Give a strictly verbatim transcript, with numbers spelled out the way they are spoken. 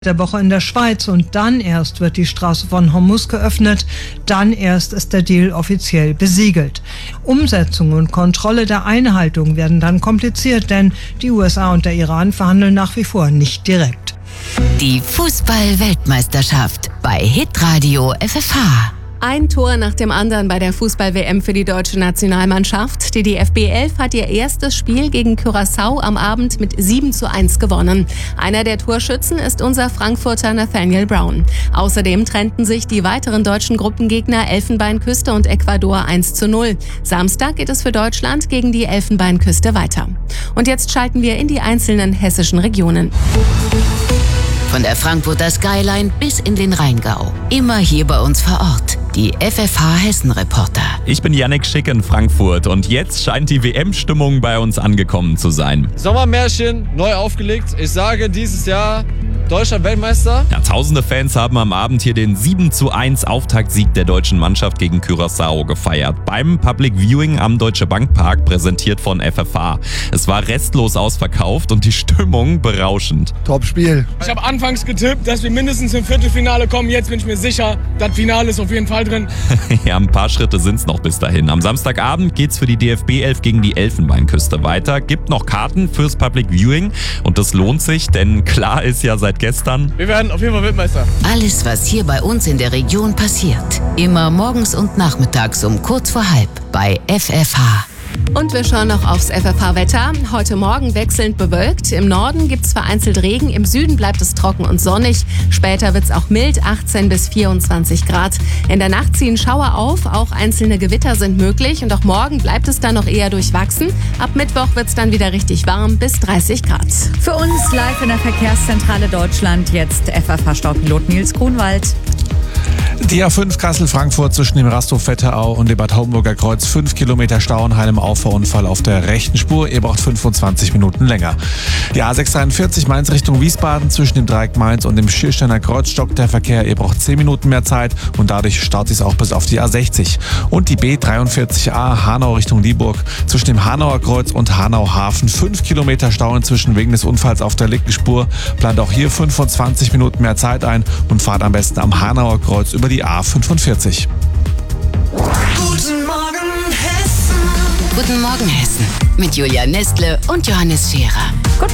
der Woche in der Schweiz und dann erst wird die Straße von Hormuz geöffnet, dann erst ist der Deal offiziell besiegelt. Umsetzung und Kontrolle der Einhaltung werden dann kompliziert, denn die U S A und der Iran verhandeln nach wie vor nicht direkt. Die Fußball-Weltmeisterschaft bei Hitradio F F H. Ein Tor nach dem anderen bei der Fußball-W M für die deutsche Nationalmannschaft. Die D F B elf hat ihr erstes Spiel gegen Curaçao am Abend mit sieben zu eins gewonnen. Einer der Torschützen ist unser Frankfurter Nathaniel Brown. Außerdem trennten sich die weiteren deutschen Gruppengegner Elfenbeinküste und Ecuador eins zu null. Samstag geht es für Deutschland gegen die Elfenbeinküste weiter. Und jetzt schalten wir in die einzelnen hessischen Regionen. Von der Frankfurter Skyline bis in den Rheingau. Immer hier bei uns vor Ort. Die F F H Hessen-Reporter. Ich bin Yannick Schick in Frankfurt und jetzt scheint die W M-Stimmung bei uns angekommen zu sein. Sommermärchen neu aufgelegt. Ich sage dieses Jahr Deutschland Weltmeister. Ja, tausende Fans haben am Abend hier den sieben zu eins Auftaktsieg der deutschen Mannschaft gegen Curaçao gefeiert. Beim Public Viewing am Deutsche Bank Park, präsentiert von F F H. Es war restlos ausverkauft und die Stimmung berauschend. Top-Spiel. Ich habe anfangs getippt, dass wir mindestens im Viertelfinale kommen. Jetzt bin ich mir sicher, das Finale ist auf jeden Fall drin. Ja, ein paar Schritte sind es noch bis dahin. Am Samstagabend geht's für die D F B elf gegen die Elfenbeinküste weiter. Gibt noch Karten fürs Public Viewing und das lohnt sich, denn klar ist ja seit gestern: Wir werden auf jeden Fall Weltmeister. Alles, was hier bei uns in der Region passiert. Immer morgens und nachmittags um kurz vor halb bei F F H. Und wir schauen noch aufs F F H-Wetter. Heute Morgen wechselnd bewölkt. Im Norden gibt es vereinzelt Regen, im Süden bleibt es trocken und sonnig. Später wird es auch mild, achtzehn bis vierundzwanzig Grad. In der Nacht ziehen Schauer auf, auch einzelne Gewitter sind möglich. Und auch morgen bleibt es dann noch eher durchwachsen. Ab Mittwoch wird es dann wieder richtig warm, bis dreißig Grad. Für uns live in der Verkehrszentrale Deutschland jetzt F F H-Staupilot Nils Grunwald. Die A fünf Kassel-Frankfurt zwischen dem Rasthof-Wetterau und dem Bad Homburger Kreuz. fünf Kilometer Stau nach einem Auffahrunfall auf der rechten Spur. Ihr braucht fünfundzwanzig Minuten länger. Die A sechs dreiundvierzig Mainz Richtung Wiesbaden zwischen dem Dreieck Mainz und dem Schiersteiner Kreuz stockt der Verkehr. Ihr braucht zehn Minuten mehr Zeit und dadurch staut es auch bis auf die A sechzig. Und die B dreiundvierzig A Hanau Richtung Dieburg zwischen dem Hanauer Kreuz und Hanau Hafen. fünf Kilometer Stau inzwischen wegen des Unfalls auf der linken Spur. Plant auch hier fünfundzwanzig Minuten mehr Zeit ein und fahrt am besten am Hanauer Kreuz über die A fünfundvierzig. Guten Morgen Hessen. Guten Morgen Hessen. Mit Julia Nestle und Johannes Scherer.